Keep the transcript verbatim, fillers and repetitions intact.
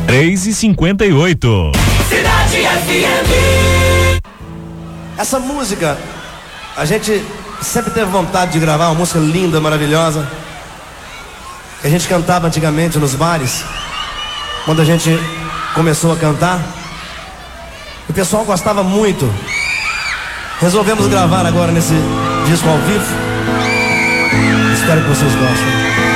três e cinquenta e oito. Cidade F M. Essa música, a gente sempre teve vontade de gravar, uma música linda, maravilhosa, que a gente cantava antigamente nos bares, quando a gente começou a cantar. O pessoal gostava muito. Resolvemos gravar agora nesse disco ao vivo. Espero que vocês gostem.